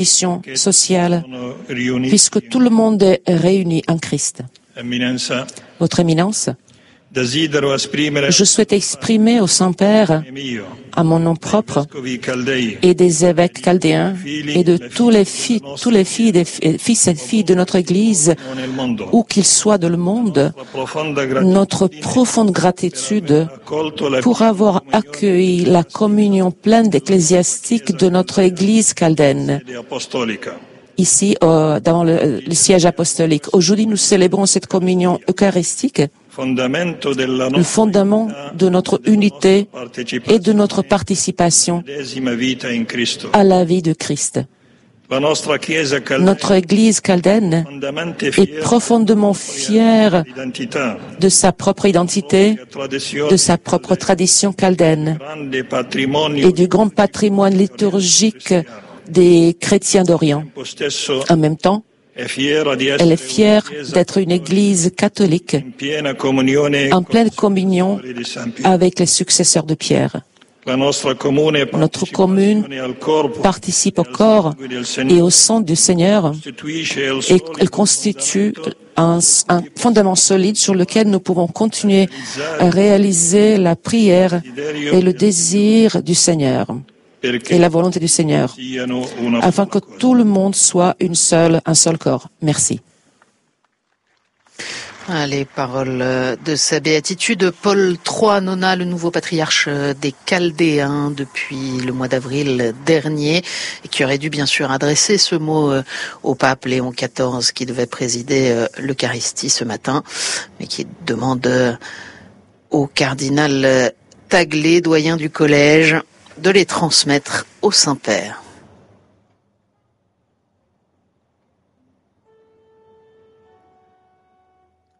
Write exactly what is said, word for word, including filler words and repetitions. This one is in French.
condition sociale, puisque tout le monde est réuni en Christ. Votre Éminence, je souhaite exprimer au Saint-Père, à mon nom propre, et des évêques chaldéens, et de tous les filles, tous les filles des fils et filles de notre Église, où qu'ils soient dans le monde, notre profonde gratitude pour avoir accueilli la communion pleine d'ecclésiastiques de notre Église chaldéenne. Ici, euh, dans le, le siège apostolique. Aujourd'hui, nous célébrons cette communion eucharistique, le fondament de notre unité et de notre participation à la vie de Christ. Notre Église chaldéenne est profondément fière de sa propre identité, de sa propre tradition chaldéenne et du grand patrimoine liturgique des chrétiens d'Orient. En même temps, elle est fière d'être une Église catholique en pleine communion avec les successeurs de Pierre. Notre commune participe au corps et au sang du Seigneur et elle constitue un, un fondement solide sur lequel nous pouvons continuer à réaliser la prière et le désir du Seigneur et la volonté du Seigneur, afin que tout le monde soit une seule, un seul corps. Merci. Les paroles de sa béatitude, Paul trois Nona, le nouveau patriarche des Chaldéens depuis le mois d'avril dernier, et qui aurait dû bien sûr adresser ce mot au pape Léon quatorze qui devait présider l'Eucharistie ce matin, mais qui demande au cardinal Taglé, doyen du collège, de les transmettre au Saint-Père.